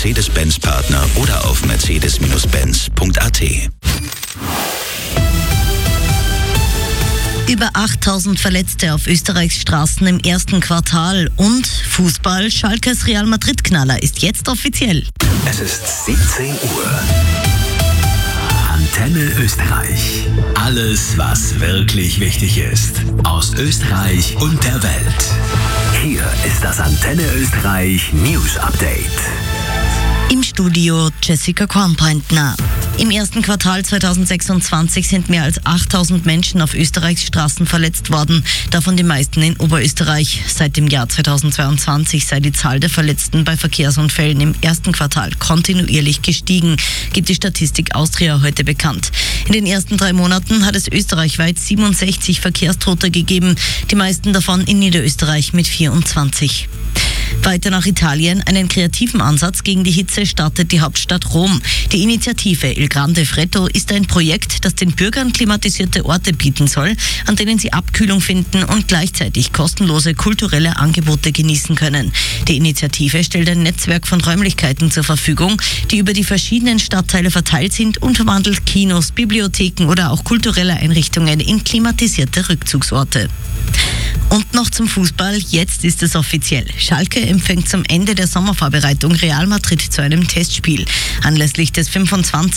Mercedes-Benz-Partner oder auf mercedes-benz.at. Über 8000 Verletzte auf Österreichs Straßen im ersten Quartal und Fußball. Schalkes Real Madrid-Knaller ist jetzt offiziell. Es ist 17 Uhr. Antenne Österreich. Alles, was wirklich wichtig ist. Aus Österreich und der Welt. Hier ist das Antenne Österreich News Update. Im Studio Jessica Kornbreitner. Im ersten Quartal 2026 sind mehr als 8000 Menschen auf Österreichs Straßen verletzt worden, davon die meisten in Oberösterreich. Seit dem Jahr 2022 sei die Zahl der Verletzten bei Verkehrsunfällen im ersten Quartal kontinuierlich gestiegen, gibt die Statistik Austria heute bekannt. In den ersten 3 Monaten hat es österreichweit 67 Verkehrstote gegeben, die meisten davon in Niederösterreich mit 24. Weiter nach Italien. Einen kreativen Ansatz gegen die Hitze startet die Hauptstadt Rom. Die Initiative Il Grande Freddo ist ein Projekt, das den Bürgern klimatisierte Orte bieten soll, an denen sie Abkühlung finden und gleichzeitig kostenlose kulturelle Angebote genießen können. Die Initiative stellt ein Netzwerk von Räumlichkeiten zur Verfügung, die über die verschiedenen Stadtteile verteilt sind und verwandelt Kinos, Bibliotheken oder auch kulturelle Einrichtungen in klimatisierte Rückzugsorte. Und noch zum Fußball, jetzt ist es offiziell. Schalke empfängt zum Ende der Sommervorbereitung Real Madrid zu einem Testspiel. Anlässlich des 25.